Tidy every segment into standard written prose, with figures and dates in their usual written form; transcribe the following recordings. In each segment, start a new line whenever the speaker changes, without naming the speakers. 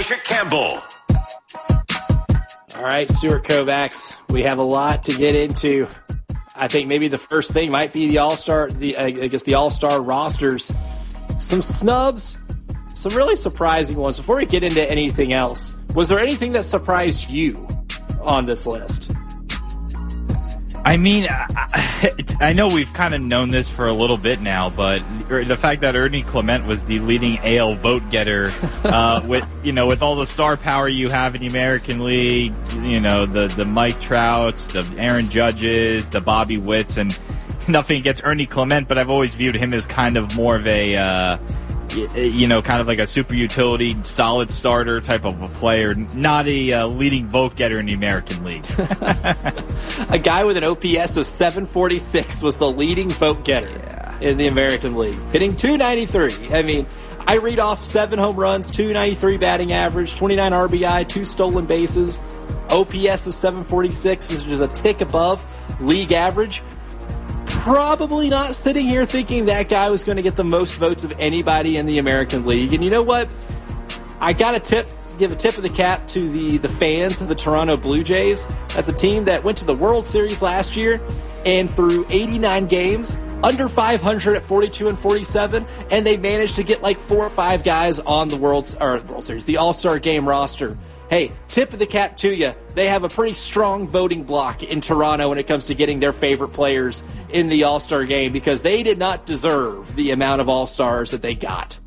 Patrick Campbell.
All right, Stuart Kovacs, we have a lot to get into. I think maybe the first thing might be the All-Star, the All-Star rosters. Some snubs, some really surprising ones. Before we get into anything else, was there anything that surprised you on this list?
I mean, I know we've kind of known this for a little bit now, but the fact that Ernie Clement was the leading AL vote getter, with all the star power you have in the American League, the Mike Trouts, the Aaron Judges, the Bobby Witts, and nothing against Ernie Clement, but I've always viewed him as kind of more of a kind of like a super utility, solid starter type of a player, not a leading vote getter in the American League.
A guy with an OPS of 746 was the leading vote getter in the American League, hitting .293. I mean, I read off 7 home runs, .293 batting average, 29 RBI, 2 stolen bases, OPS of 746, which is a tick above league average. Probably not sitting here thinking that guy was going to get the most votes of anybody in the American League. And you know what? I got to give a tip of the cap to the fans of the Toronto Blue Jays. That's a team that went to the World Series last year and through 89 games, under 500 at 42-47, and they managed to get like 4 or 5 guys on the World Series, the All-Star Game roster. Hey, tip of the cap to you. They have a pretty strong voting block in Toronto when it comes to getting their favorite players in the All-Star Game because they did not deserve the amount of All-Stars that they got.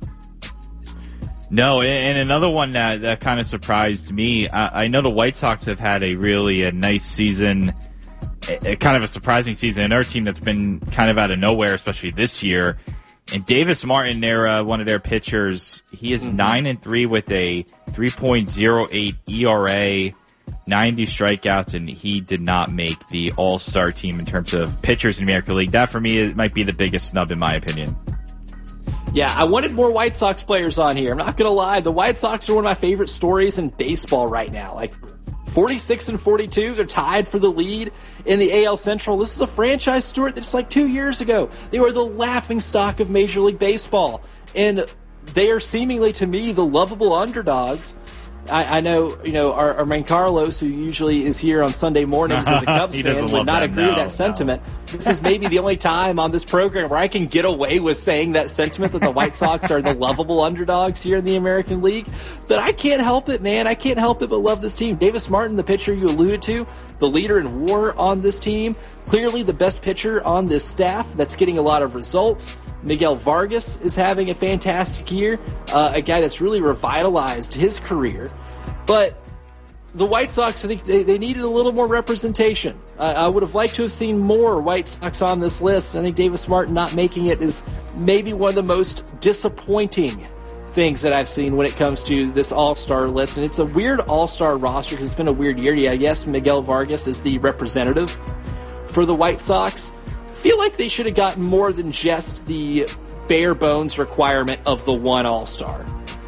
No, and another one that kind of surprised me, I know the White Sox have had a nice season, kind of a surprising season. Another team that's been kind of out of nowhere, especially this year. And Davis Martin, one of their pitchers, he is 9-3 with a 3.08 ERA, 90 strikeouts, and he did not make the All-Star team in terms of pitchers in the American League. That, for me, might be the biggest snub in my opinion.
Yeah, I wanted more White Sox players on here. I'm not going to lie. The White Sox are one of my favorite stories in baseball right now. Like 46-42, they're tied for the lead in the AL Central. This is a franchise, Stuart, that's like 2 years ago. They were the laughingstock of Major League Baseball. And they are seemingly, to me, the lovable underdogs. I know, our man Carlos, who usually is here on Sunday mornings as a Cubs fan, would not agree with that sentiment. This is maybe the only time on this program where I can get away with saying that sentiment that the White Sox are the lovable underdogs here in the American League. But I can't help it, man. I can't help it but love this team. Davis Martin, the pitcher you alluded to, the leader in WAR on this team, clearly the best pitcher on this staff that's getting a lot of results. Miguel Vargas is having a fantastic year, a guy that's really revitalized his career. But the White Sox, I think they needed a little more representation. I would have liked to have seen more White Sox on this list. I think Davis Martin not making it is maybe one of the most disappointing things that I've seen when it comes to this All-Star list. And it's a weird All-Star roster because it's been a weird year. Yeah, yes, Miguel Vargas is the representative for the White Sox. Feel like they should have gotten more than just the bare bones requirement of the one All-Star.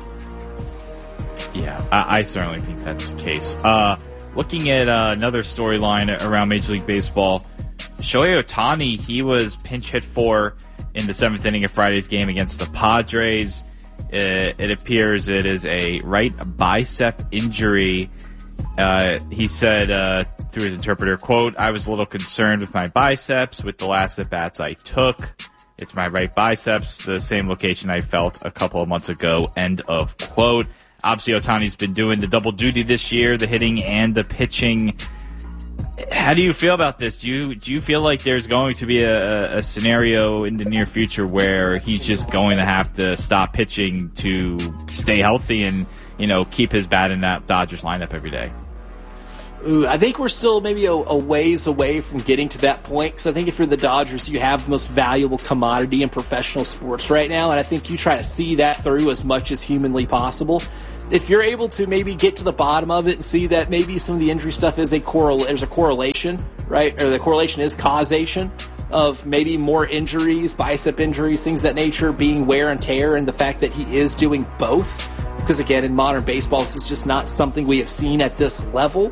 Yeah, I certainly think that's the case. Looking at another storyline around Major League Baseball, Shohei Ohtani, he was pinch hit for in the 7th inning of Friday's game against the Padres. It appears it is a right bicep injury. He said through his interpreter, quote, "I was a little concerned with my biceps with the last at-bats I took. It's my right biceps, the same location I felt a couple of months ago," end of quote. Obviously, Ohtani's been doing the double duty this year, the hitting and the pitching. How do you feel about this? Do you feel like there's going to be a scenario in the near future where he's just going to have to stop pitching to stay healthy and, keep his bat in that Dodgers lineup every day?
Ooh, I think we're still maybe a ways away from getting to that point, because I think if you're the Dodgers, you have the most valuable commodity in professional sports right now, and I think you try to see that through as much as humanly possible. If you're able to maybe get to the bottom of it and see that maybe some of the injury stuff is there's a correlation, right? Or the correlation is causation of maybe more injuries, bicep injuries, things of that nature, being wear and tear, and the fact that he is doing both. Because, again, in modern baseball, this is just not something we have seen at this level.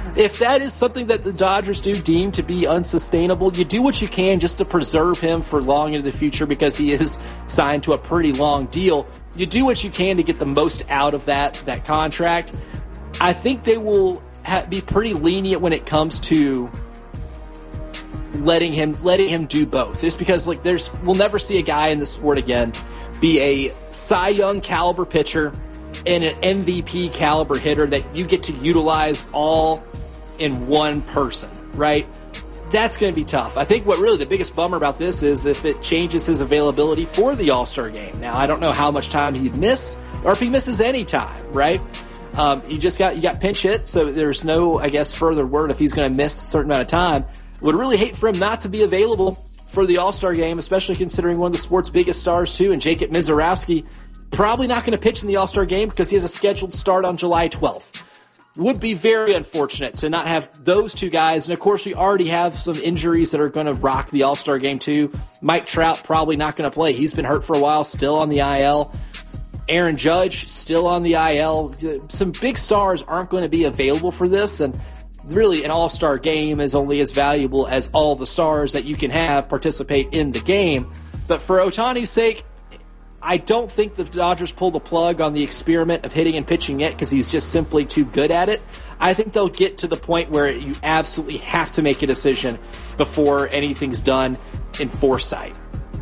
if that is something that the Dodgers do deem to be unsustainable, you do what you can just to preserve him for long into the future because he is signed to a pretty long deal. You do what you can to get the most out of that contract. I think they will be pretty lenient when it comes to letting him do both. Just because we'll never see a guy in the sport again be a Cy Young caliber pitcher and an MVP caliber hitter that you get to utilize all in one person, right? That's going to be tough. I think what really the biggest bummer about this is if it changes his availability for the All-Star game. Now, I don't know how much time he'd miss or if he misses any time, right? You got pinch hit, so there's no, I guess, further word if he's going to miss a certain amount of time. Would really hate for him not to be available for the All-Star game, especially considering one of the sport's biggest stars, too, and Jacob Misiorowski probably not going to pitch in the All-Star game because he has a scheduled start on July 12th. Would be very unfortunate to not have those two guys. And, of course, we already have some injuries that are going to rock the All-Star game, too. Mike Trout probably not going to play. He's been hurt for a while, still on the IL. Aaron Judge, still on the IL. Some big stars aren't going to be available for this, and really an all-star game is only as valuable as all the stars that you can have participate in the game. But for Ohtani's sake, I don't think the Dodgers pull the plug on the experiment of hitting and pitching yet because he's just simply too good at it. I think they'll get to the point where you absolutely have to make a decision before anything's done in foresight.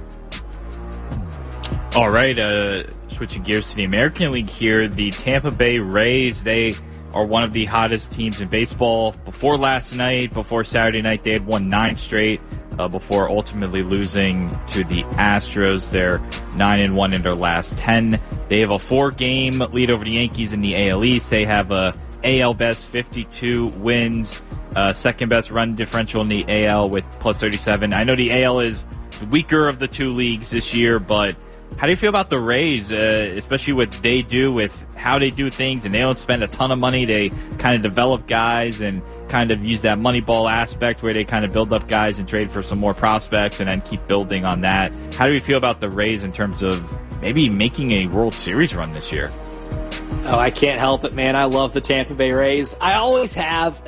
All right, switching gears to the American League here, the Tampa Bay Rays, they are one of the hottest teams in baseball. Before last night, before Saturday night, they had won 9 straight before ultimately losing to the Astros. They're 9-1 in their last 10. They have a 4-game lead over the Yankees in the AL East. They have a AL best 52 wins, second best run differential in the AL with plus 37. I know the AL is the weaker of the two leagues this year, but how do you feel about the Rays, especially what they do with how they do things, and they don't spend a ton of money. They kind of develop guys and kind of use that Moneyball aspect where they kind of build up guys and trade for some more prospects and then keep building on that. How do you feel about the Rays in terms of maybe making a World Series run this year?
Oh, I can't help it, man. I love the Tampa Bay Rays. I always have.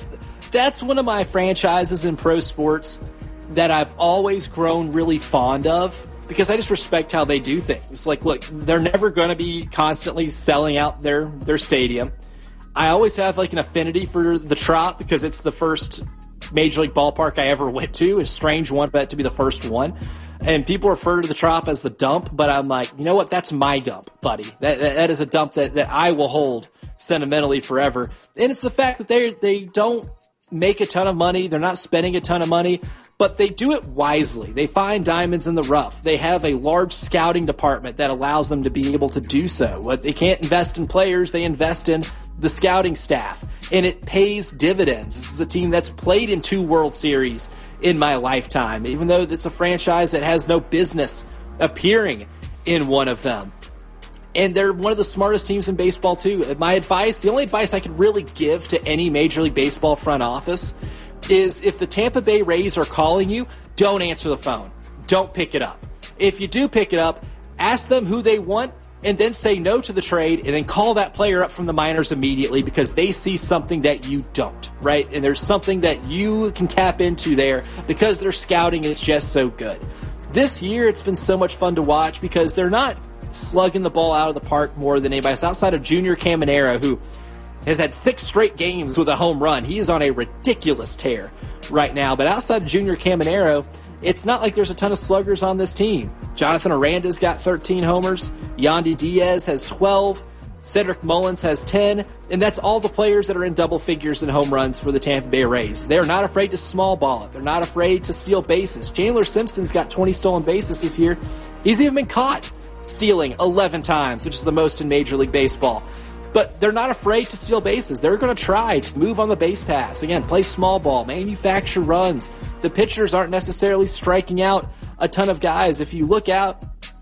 That's one of my franchises in pro sports that I've always grown really fond of, because I just respect how they do things. Like, look, they're never going to be constantly selling out their stadium. I always have, an affinity for the Trop because it's the first Major League ballpark I ever went to. A strange one, but to be the first one. And people refer to the Trop as the dump, but I'm like, you know what? That's my dump, buddy. That is a dump that I will hold sentimentally forever. And it's the fact that they don't make a ton of money. They're not spending a ton of money, but they do it wisely. They find diamonds in the rough. They have a large scouting department that allows them to be able to do so. They can't invest in players. They invest in the scouting staff, and it pays dividends. This is a team that's played in 2 World Series in my lifetime, even though it's a franchise that has no business appearing in one of them. And they're one of the smartest teams in baseball, too. My advice, the only advice I could really give to any Major League Baseball front office is if the Tampa Bay Rays are calling you, don't answer the phone. Don't pick it up. If you do pick it up, ask them who they want and then say no to the trade and then call that player up from the minors immediately because they see something that you don't, right? And there's something that you can tap into there because their scouting is just so good. This year, it's been so much fun to watch because they're not slugging the ball out of the park more than anybody else. Outside of Junior Caminero, who has had 6 straight games with a home run. He is on a ridiculous tear right now. But outside of Junior Caminero, it's not like there's a ton of sluggers on this team. Jonathan Aranda's got 13 homers. Yandy Diaz has 12. Cedric Mullins has 10. And that's all the players that are in double figures in home runs for the Tampa Bay Rays. They're not afraid to small ball it. They're not afraid to steal bases. Chandler Simpson's got 20 stolen bases this year. He's even been caught stealing 11 times, which is the most in Major League Baseball. But they're not afraid to steal bases. They're going to try to move on the base pass. Again, play small ball, manufacture runs. The pitchers aren't necessarily striking out a ton of guys. If you look out,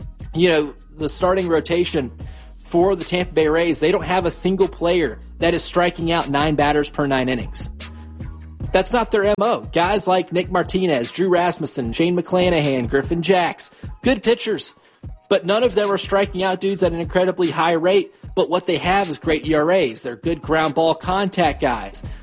the starting rotation for the Tampa Bay Rays, they don't have a single player that is striking out 9 batters per 9 innings. That's not their MO. Guys like Nick Martinez, Drew Rasmussen, Shane McClanahan, Griffin Jacks, good pitchers. But none of them are striking out dudes at an incredibly high rate. But what they have is great ERAs. They're good ground ball contact guys.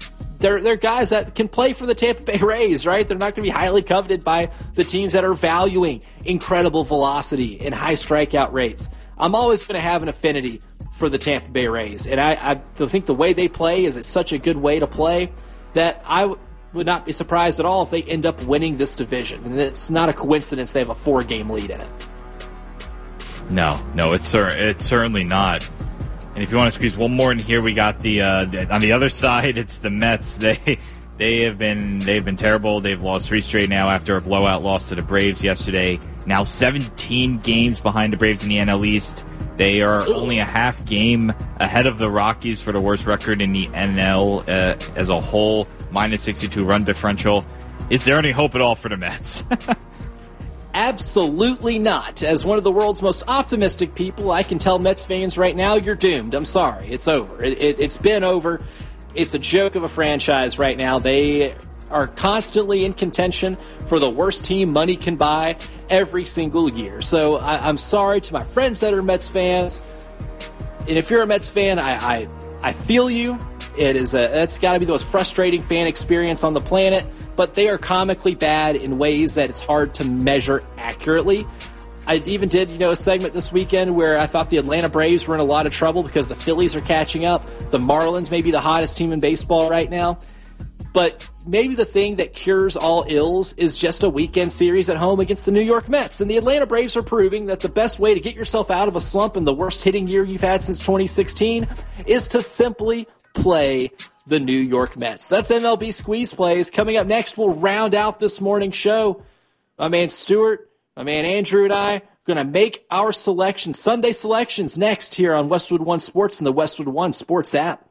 they're guys that can play for the Tampa Bay Rays, right? They're not going to be highly coveted by the teams that are valuing incredible velocity and high strikeout rates. I'm always going to have an affinity for the Tampa Bay Rays, and I think the way they play is such a good way to play that I would not be surprised at all if they end up winning this division. And it's not a coincidence they have a 4-game lead in it.
No, it's certainly not. And if you want to squeeze one more in here, we got the on the other side, it's the Mets. They've been terrible. They've lost 3 straight now after a blowout loss to the Braves yesterday. Now 17 games behind the Braves in the NL East. They are only a half game ahead of the Rockies for the worst record in the NL as a whole, minus 62 run differential. Is there any hope at all for the Mets?
Absolutely not. As one of the world's most optimistic people, I can tell Mets fans right now, you're doomed. I'm sorry. It's over. It's been over. It's a joke of a franchise right now. They are constantly in contention for the worst team money can buy every single year. So I'm sorry to my friends that are Mets fans. And if you're a Mets fan, I feel you. It's got to be the most frustrating fan experience on the planet. But they are comically bad in ways that it's hard to measure accurately. I even did, a segment this weekend where I thought the Atlanta Braves were in a lot of trouble because the Phillies are catching up. The Marlins may be the hottest team in baseball right now. But maybe the thing that cures all ills is just a weekend series at home against the New York Mets. And the Atlanta Braves are proving that the best way to get yourself out of a slump in the worst hitting year you've had since 2016 is to simply play the New York Mets. That's MLB Squeeze Plays. Coming up next, we'll round out this morning's show. My man Stuart, my man Andrew, and I are going to make our selections, Sunday selections, next here on Westwood One Sports and the Westwood One Sports app.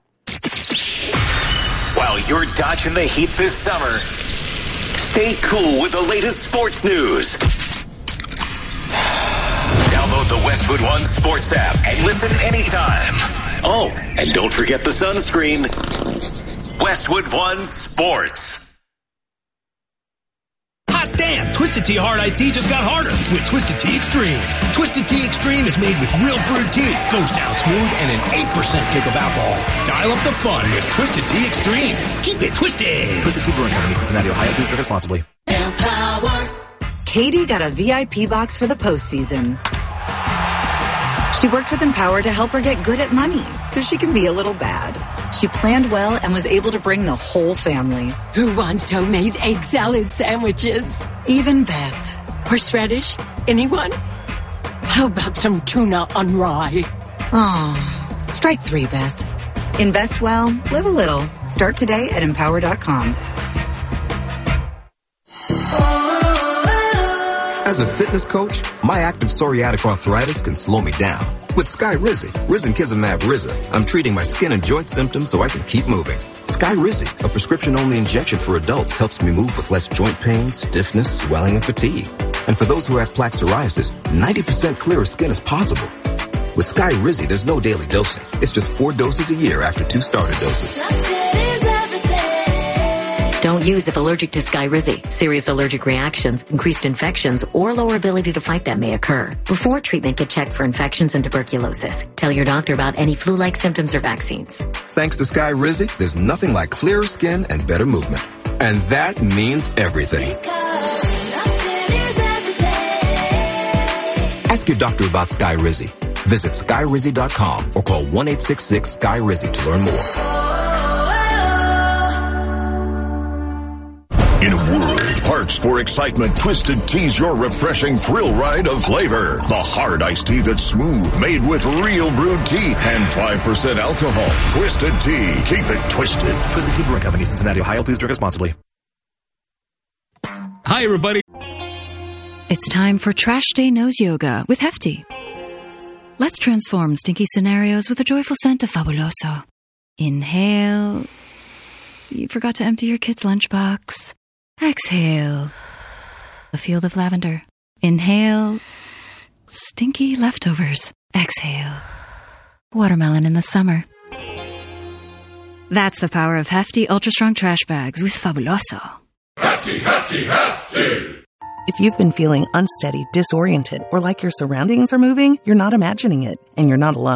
While you're dodging the heat this summer, stay cool with the latest sports news. Download the Westwood One Sports app and listen anytime. Oh, and don't forget the sunscreen. Westwood One Sports.
Hot damn! Twisted Tea Hard Iced Tea just got harder with Twisted Tea Extreme. Twisted Tea Extreme is made with real brewed tea, goes down smooth, and an 8% kick of alcohol. Dial up the fun with Twisted Tea Extreme. Keep it twisted.
Twisted Tea Brewing Company, Cincinnati, Ohio. Please drink responsibly.
Empower. Katie got a VIP box for the postseason. She worked with Empower to help her get good at money so she can be a little bad. She planned well and was able to bring the whole family.
Who wants homemade egg salad sandwiches?
Even Beth.
Horseradish? Anyone? How about some tuna on rye?
Aw, strike 3, Beth. Invest well, live a little. Start today at Empower.com.
As a fitness coach, my active psoriatic arthritis can slow me down. With Skyrizi, Risankizumab Riza, I'm treating my skin and joint symptoms so I can keep moving. Skyrizi, a prescription-only injection for adults, helps me move with less joint pain, stiffness, swelling, and fatigue. And for those who have plaque psoriasis, 90% clearer skin is possible. With Skyrizi, there's no daily dosing. It's just 4 doses a year after 2 starter doses.
Don't use if allergic to Skyrizi. Serious allergic reactions, increased infections, or lower ability to fight them may occur. Before treatment, get checked for infections and tuberculosis. Tell your doctor about any flu-like symptoms or vaccines.
Thanks to Skyrizi, there's nothing like clearer skin and better movement. And that means everything. Ask your doctor about Skyrizi. Visit Skyrizi.com or call 1-866-SKY-RIZI to learn more.
In a world parched for excitement, Twisted Tea's your refreshing thrill ride of flavor. The hard iced tea that's smooth, made with real brewed tea and 5% alcohol. Twisted Tea. Keep it twisted.
Twisted Tea Brewing Company, Cincinnati, Ohio. Please drink responsibly.
Hi, everybody.
It's time for Trash Day Nose Yoga with Hefty. Let's transform stinky scenarios with a joyful scent of Fabuloso. Inhale. You forgot to empty your kid's lunchbox. Exhale. A field of lavender. Inhale. Stinky leftovers. Exhale. Watermelon in the summer. That's the power of Hefty Ultra Strong Trash Bags with Fabuloso.
Hefty, Hefty, Hefty!
If you've been feeling unsteady, disoriented, or like your surroundings are moving, you're not imagining it, and you're not alone.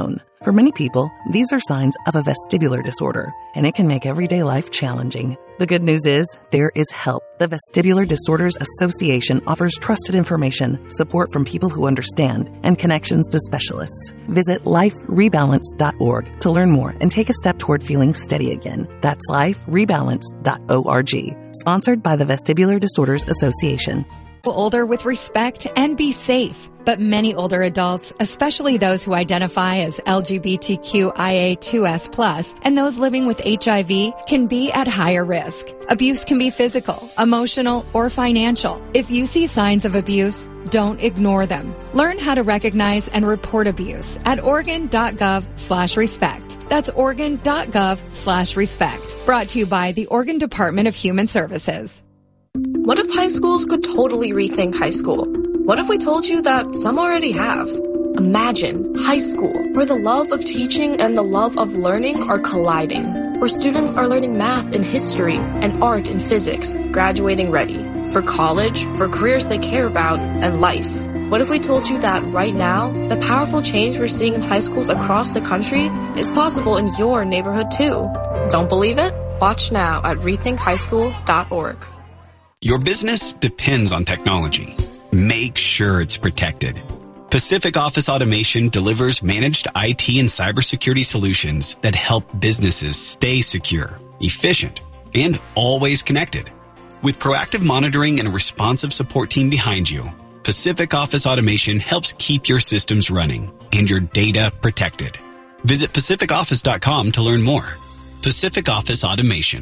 For many people, these are signs of a vestibular disorder, and it can make everyday life challenging. The good news is, there is help. The Vestibular Disorders Association offers trusted information, support from people who understand, and connections to specialists. Visit liferebalance.org to learn more and take a step toward feeling steady again. That's liferebalance.org. Sponsored by the Vestibular Disorders Association.
Older with respect and be safe. But many older adults, especially those who identify as LGBTQIA2S+, and those living with HIV, can be at higher risk. Abuse can be physical, emotional, or financial. If you see signs of abuse, don't ignore them. Learn how to recognize and report abuse at Oregon.gov/respect. That's Oregon.gov/respect. Brought to you by the Oregon Department of Human Services.
What if high schools could totally rethink high school? What if we told you that some already have? Imagine high school, where the love of teaching and the love of learning are colliding, where students are learning math and history and art and physics, graduating ready for college, for careers they care about, and life. What if we told you that right now, the powerful change we're seeing in high schools across the country is possible in your neighborhood too? Don't believe it? Watch now at rethinkhighschool.org.
Your business depends on technology. Make sure it's protected. Pacific Office Automation delivers managed IT and cybersecurity solutions that help businesses stay secure, efficient, and always connected. With proactive monitoring and a responsive support team behind you, Pacific Office Automation helps keep your systems running and your data protected. Visit pacificoffice.com to learn more. Pacific Office Automation.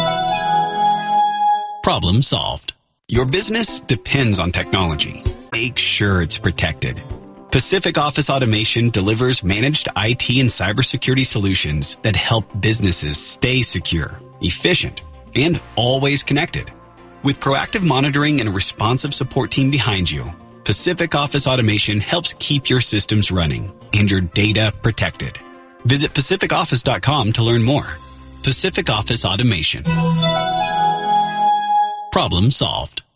Problem solved. Your business depends on technology. Make sure it's protected. Pacific Office Automation delivers managed IT and cybersecurity solutions that help businesses stay secure, efficient, and always connected. With proactive monitoring and a responsive support team behind you, Pacific Office Automation helps keep your systems running and your data protected. Visit pacificoffice.com to learn more. Pacific Office Automation. Problem solved.